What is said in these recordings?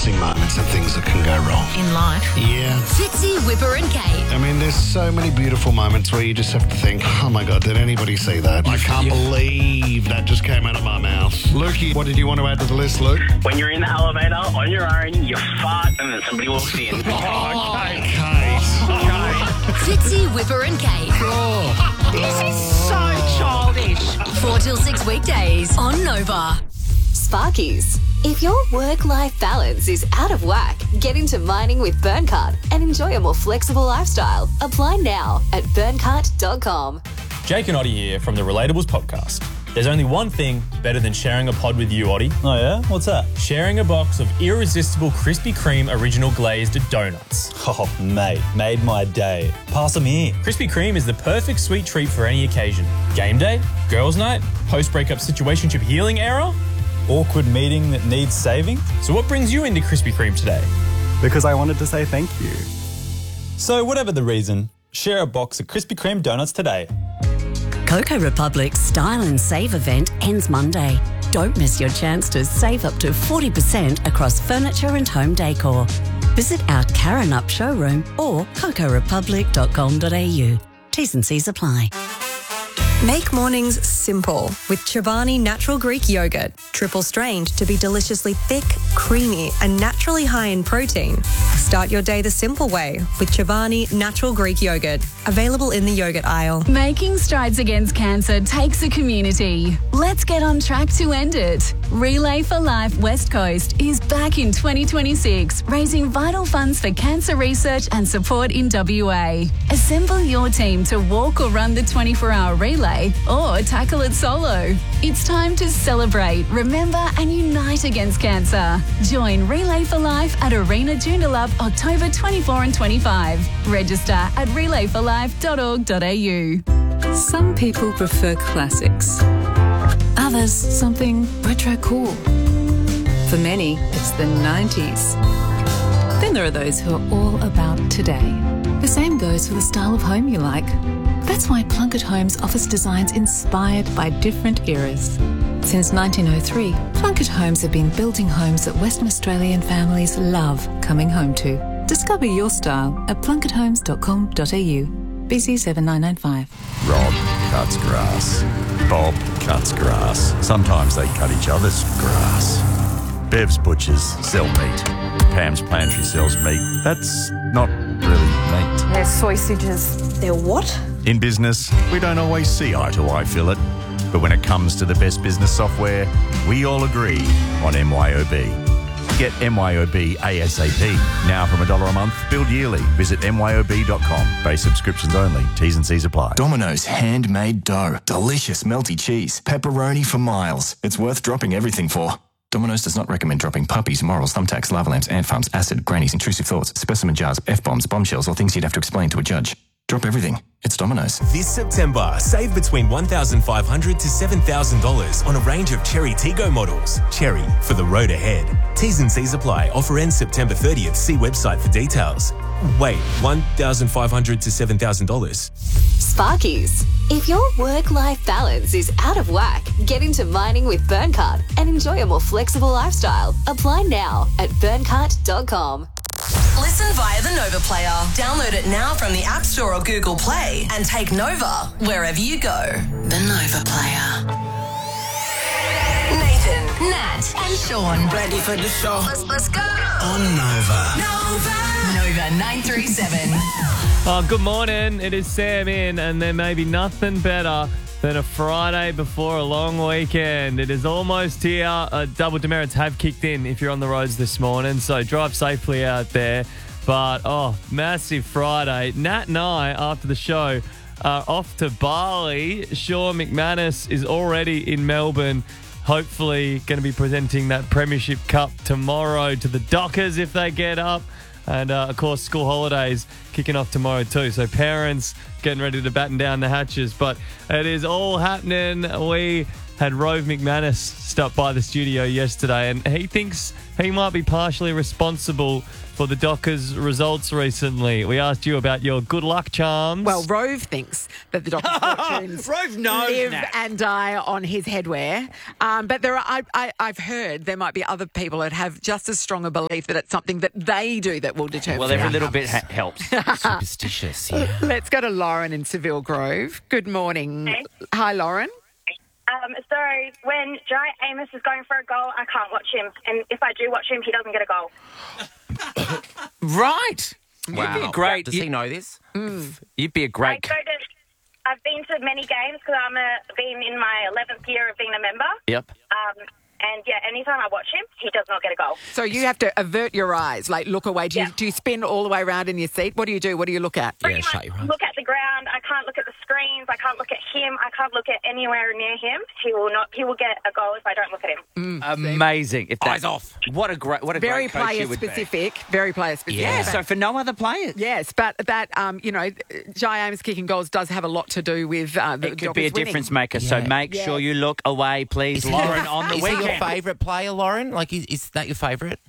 embarrassing moments and things that can go wrong. In life. Yeah. Fitzy, Whipper and Kate. I mean, there's so many beautiful moments where you just have to think, oh my God, did anybody see that? I can't believe that just came out of my mouth. Lukey, what did you want to add to the list, Luke? When you're in the elevator on your own, you fart and then somebody walks in. Okay, Kate. Fitzy, Whipper and Kate. This is so childish. 4 till 6 weekdays on Nova. Sparkies. If your work-life balance is out of whack, get into mining with Burncart and enjoy a more flexible lifestyle. Apply now at burncart.com. Jake and Oddie here from the Relatables podcast. There's only one thing better than sharing a pod with you, Oddie. Oh yeah? What's that? Sharing a box of irresistible Krispy Kreme original glazed donuts. Oh, mate, made my day. Pass them here. Krispy Kreme is the perfect sweet treat for any occasion. Game day, girls' night, post-breakup situationship healing era. Awkward meeting that needs saving? So what brings you into Krispy Kreme today? Because I wanted to say thank you. So whatever the reason, share a box of Krispy Kreme donuts today. Cocoa Republic's Style and Save event ends Monday. Don't miss your chance to save up to 40% across furniture and home decor. Visit our Karen Up showroom or cocorepublic.com.au. T's and C's apply. Make mornings simple with Chobani Natural Greek Yogurt. Triple strained to be deliciously thick, creamy and naturally high in protein. Start your day the simple way with Chobani Natural Greek Yogurt. Available in the yogurt aisle. Making strides against cancer takes a community. Let's get on track to end it. Relay for Life West Coast is back in 2026, raising vital funds for cancer research and support in WA. Assemble your team to walk or run the 24-hour relay or tackle it solo. It's time to celebrate, remember and unite against cancer. Join Relay for Life at Arena Joondalup October 24 and 25. Register at relayforlife.org.au. Some people prefer classics. Others, something retro cool. For many, it's the 90s. Then there are those who are all about today. The same goes for the style of home you like. That's why Plunket Homes offers designs inspired by different eras. Since 1903, Plunket Homes have been building homes that Western Australian families love coming home to. Discover your style at plunkethomes.com.au. BC 7995. Rob cuts grass. Bob cuts grass. Sometimes they cut each other's grass. Bev's butchers sell meat. Pam's pantry sells meat. That's not really meat. They're sausages. They're what? In business, we don't always see eye to eye, Philip. But when it comes to the best business software, we all agree on MYOB. Get MYOB ASAP. Now from $1 a month, billed yearly. Visit MYOB.com. Base subscriptions only. T's and C's apply. Domino's handmade dough. Delicious melty cheese. Pepperoni for miles. It's worth dropping everything for. Domino's does not recommend dropping puppies, morals, thumbtacks, lava lamps, ant farms, acid, grannies, intrusive thoughts, specimen jars, F-bombs, bombshells, or things you'd have to explain to a judge. Drop everything. It's Domino's. This September, save between $1,500 to $7,000 on a range of Cherry Tiggo models. Cherry, for the road ahead. T's and C's apply. Offer ends September 30th. See website for details. Wait, $1,500 to $7,000? Sparkies. If your work-life balance is out of whack, get into mining with Burncart and enjoy a more flexible lifestyle. Apply now at burncart.com. Listen via the Nova Player. Download it now from the App Store or Google Play and take Nova wherever you go. The Nova Player. Nathan, Nat and Sean. Ready for the show? Let's go. On Nova. Nova 937. Oh, good morning. It is Sam in, and there may be nothing better than a Friday before a long weekend. It is almost here. Double demerits have kicked in if you're on the roads this morning, so drive safely out there. But, massive Friday. Nat and I, after the show, are off to Bali. Sean McManus is already in Melbourne, hopefully going to be presenting that Premiership Cup tomorrow to the Dockers if they get up. And, of course, school holidays kicking off tomorrow too. So parents getting ready to batten down the hatches. But it is all happening. We had Rove McManus stop by the studio yesterday, and he thinks he might be partially responsible for the Dockers' results recently. We asked you about your good luck charms. Well, Rove thinks that the Dockers' fortunes Rove knows live that. and die on his headwear. But there are, I've heard there might be other people that have just as strong a belief that it's something that they do that will determine. Well, every little bit helps. Superstitious, yeah. Let's go to Lauren in Seville Grove. Good morning. Hey. Hi, Lauren. So when Jai Amos is going for a goal, I can't watch him. And if I do watch him, he doesn't get a goal. Right. Wow. You'd be great. Does he know this? You'd be a great... I've been to many games because I've been in my 11th year of being a member. Yep. And yeah, anytime I watch him, he does not get a goal. So you have to avert your eyes, like look away. Do you spin all the way around in your seat? What do you do? What do you look at? Pretty much look at the ground. I can't look at the screens. I can't look at him. I can't look at anywhere near him. He will get a goal if I don't look at him. Amazing. If Eyes off. What a great Very great coach player you would be. specific. Very player specific. Yeah, so for no other players. Yes, but that Jai Amos kicking goals does have a lot to do with the It could Dockers be a winning. difference maker, so make sure you look away, please, Is Lauren, on the is weekend. he your favourite player, Lauren? Like, is that your favourite?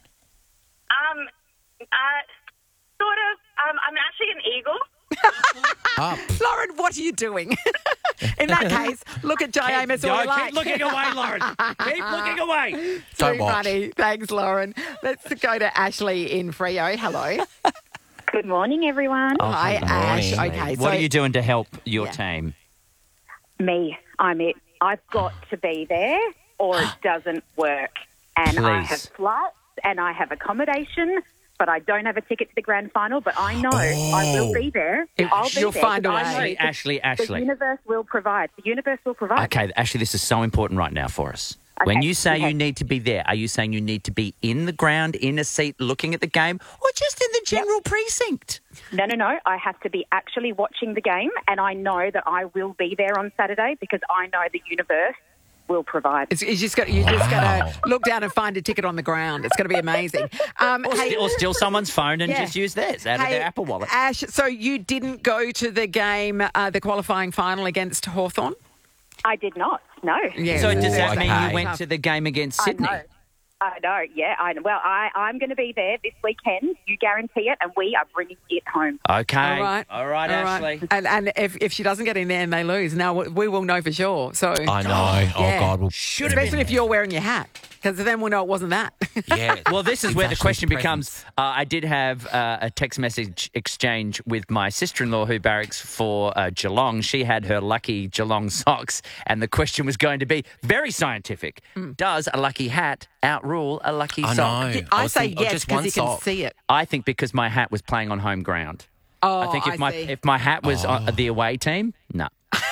Sort of. I'm actually an Eagle. Lauren, what are you doing? In that case, look at Jai Amos all you like. Keep looking away, Lauren. Keep looking away. Too funny. Thanks, Lauren. Let's go to Ashley in Freo. Hello. Good morning, everyone. Hi, Ash. Okay, What are you doing to help your team? Me, I'm it. I've got to be there or it doesn't work. And I have Please. flights and I have accommodation, but I don't have a ticket to the grand final. But I know I will be there. I'll be You'll there. find a because I know way. the- Ashley. The universe will provide. The universe will provide. Okay, Ashley, this is so important right now for us. When you say you need to be there, are you saying you need to be in the ground, in a seat, looking at the game, or just in the general precinct? No. I have to be actually watching the game, and I know that I will be there on Saturday because I know the universe will provide. You just got to look down and find a ticket on the ground. It's going to be amazing. Or steal someone's phone and Yeah. just use theirs out of Hey, their Apple Wallet. Ash, so you didn't go to the game, the qualifying final against Hawthorn? I did not. No. Yeah. So does that mean you went to the game against Sydney? I know, yeah. I'm going to be there this weekend. You guarantee it, and we are bringing it home. Okay. All right, Ashley. And if she doesn't get in there and they lose, now we will know for sure. So I know. Oh, God. Well, especially if you're wearing your hat, because then we'll know it wasn't that. Yeah. Well, this is where the Ashley's question presence. becomes, I did have a text message exchange with my sister-in-law who barracks for Geelong. She had her lucky Geelong socks, and the question was going to be very scientific. Does a lucky hat outrule a lucky I sock? know. I say yes because you can see it. I think because my hat was playing on home ground. Oh, I think I see. if my hat was on the away team, no.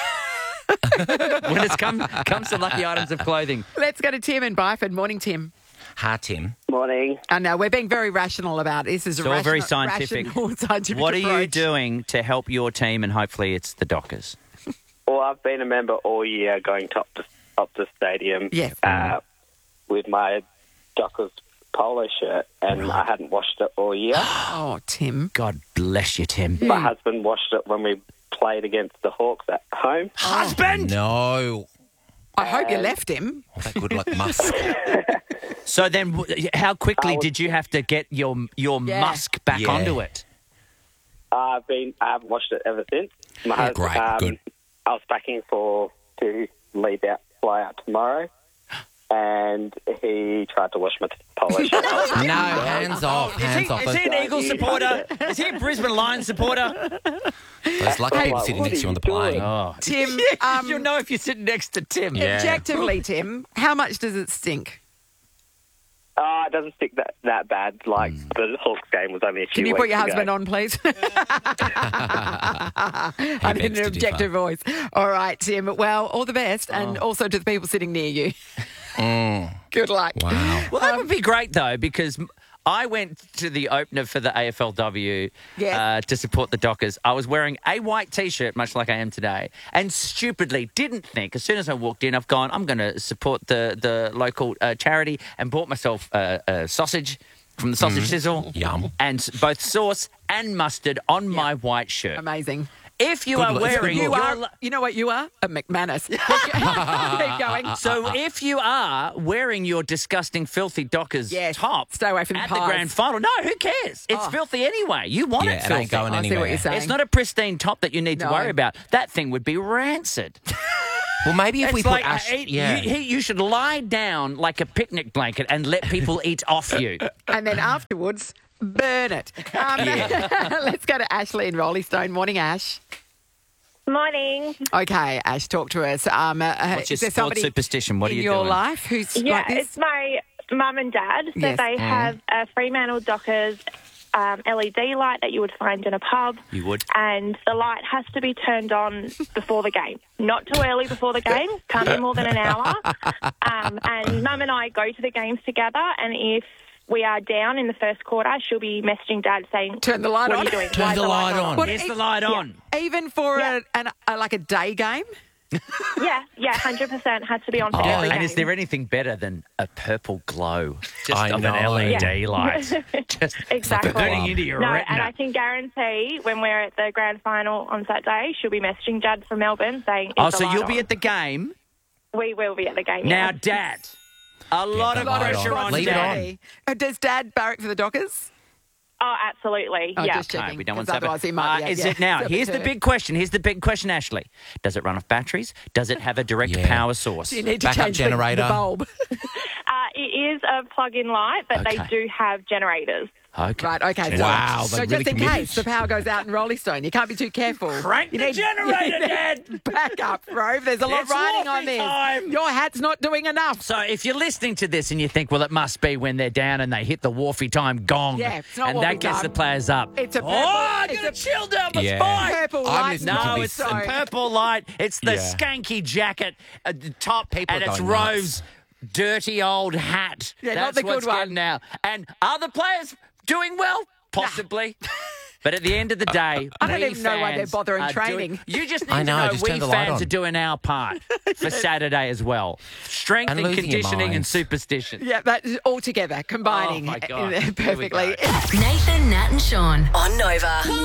When it comes to lucky items of clothing. Let's go to Tim in Byford. Morning, Tim. Hi, Tim. Morning. I know we're being very rational about it. This is It's all very scientific. scientific What are you approach. doing to help your team, and hopefully it's the Dockers? Well, I've been a member all year, going to Optus Stadium with my Dockers polo shirt, and I hadn't washed it all year. Oh, Tim. God bless you, Tim. My husband washed it when we played against the Hawks at home. Husband! No. I hope you left him. That good luck Musk. So then, how quickly did you have to get your musk back Yeah. onto it? I haven't washed it ever since. My husband, Great, good. I was packing to fly out tomorrow, and he tried to wash my polo shirt. No, hands off. Hands off. Is he an Eagles supporter? Is he a Brisbane Lions supporter? Those lucky people sitting next to you on the plane. Oh. Tim, You'll know if you're sitting next to Tim. objectively, Tim, how much does it stink? It doesn't stick that bad. Like the Hawks game was only a few Can you weeks put your ago. husband on, please? I need an objective voice. All right, Tim. Well, all the best, and also to the people sitting near you. Good luck. Wow. Well, that would be great, though, because I went to the opener for the AFLW to support the Dockers. I was wearing a white T-shirt, much like I am today, and stupidly didn't think, as soon as I walked in, I've gone, I'm going to support the local charity, and bought myself a sausage from the Sausage Sizzle. Yum. And both sauce and mustard on my white shirt. Amazing. if you Good are luck. wearing... You know what you are? A McManus. Keep going. So if you are wearing your disgusting, filthy Dockers top stay away from at the the pies. grand final, no, who cares? It's filthy anyway. You want it it filthy. ain't going I see anywhere. what you're saying. It's not a pristine top that you need to No. worry about. That thing would be rancid. Well, maybe if It's we put like, Ash... you should lie down like a picnic blanket and let people eat off you. And then afterwards, burn it. Let's go to Ashley in Roleystone. Morning, Ash. Morning. Okay, Ash, talk to us. What's your is there sports somebody superstition? What are in you your doing? life who's Yeah, like this? it's my mum and dad. So Yes. they have a Fremantle Dockers LED light that you would find in a pub. You would. And the light has to be turned on before the game. Not too early before the game. Can't be more than an hour. And mum and I go to the games together, and if we are down in the first quarter, she'll be messaging Dad saying, Turn the light what on. are you doing? Turn Why is the light on. What- Is the light on? Even for like a day game? Yeah, 100% has to be on for every And game. is there anything better than a purple glow just I of know. an LED Yeah. light? Just Exactly. burning into your No, retina. and I can guarantee when we're at the grand final on Saturday, she'll be messaging Dad from Melbourne saying, Oh, "Is the so light you'll be on?" at the game. We will be at the game. Now, yeah. Dad, a lot of the light pressure on. on Leave it Dad. on. Does Dad barrack for the Dockers? Oh, absolutely. Oh, yeah. just checking. No, we don't want 'cause to. otherwise he might be. Is it now? Here's the big question. Here's the big question, Ashley. Does it run off batteries? Does it have a direct Yeah. power source? You need to Backup change generator. the bulb. It is a plug-in light, but Okay. they do have generators. Okay. Right, okay. So, Wow, so they just really in committed. case the power goes out in Roleystone, you can't be too careful. Crank the generator, Dad. Back up, Rove. There's a lot It's riding on Wolfie this. time. Your hat's not doing enough. So if you're listening to this and you think, well, it must be when they're down and they hit the Wharfie time gong, Yeah, it's not and what that we gets done. the players up. It's a purple. I it's got a chill down my Yeah. spine. purple I'm light. listening to No, this. it's the purple light. It's the Yeah. skanky jacket at the top, People and are it's going nuts. Rove's dirty old hat. Yeah, That's not the good what's one. getting now. And are the players doing well? Possibly. But at the end of the day, I don't we even know why they're fans bothering are training. You just need I know, to know just we turn the light fans on. are doing our part for Saturday as well. Strength And and losing your conditioning and minds. superstition. Yeah, that's all together, combining Oh, my God. Here we perfectly. go. Nathan, Nat, and Sean on Nova.